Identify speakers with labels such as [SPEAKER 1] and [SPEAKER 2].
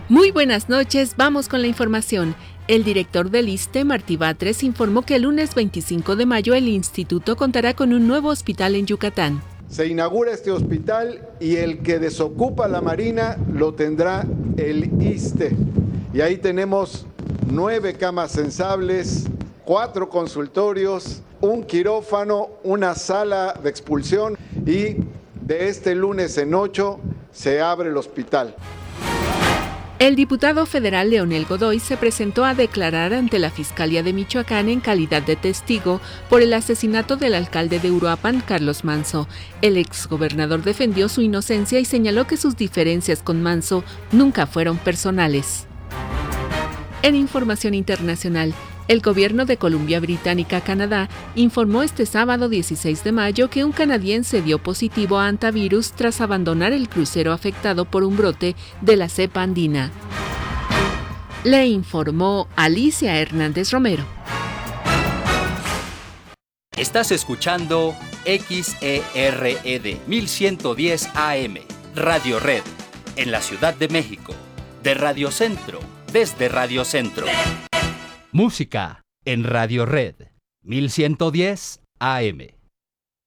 [SPEAKER 1] Muy buenas noches, vamos con la información. El director del ISSSTE, Martí Batres, informó que el lunes 25 de mayo el instituto contará con un nuevo hospital en Yucatán.
[SPEAKER 2] Se inaugura este hospital y el que desocupa la Marina lo tendrá el ISSSTE. Y ahí tenemos 9 camas sensables, 4 consultorios, un quirófano, una sala de expulsión y de este lunes en 8 se abre el hospital.
[SPEAKER 1] El diputado federal Leonel Godoy se presentó a declarar ante la Fiscalía de Michoacán en calidad de testigo por el asesinato del alcalde de Uruapan, Carlos Manzo. El exgobernador defendió su inocencia y señaló que sus diferencias con Manzo nunca fueron personales. En información internacional, el gobierno de Columbia Británica, Canadá, informó este sábado 16 de mayo que un canadiense dio positivo a antivirus tras abandonar el crucero afectado por un brote de la cepa andina. Le informó Alicia Hernández Romero.
[SPEAKER 3] Estás escuchando XERED 1110 AM, Radio Red, en la Ciudad de México, de Radio Centro, desde Radio Centro. Música en Radio Red 1110 AM.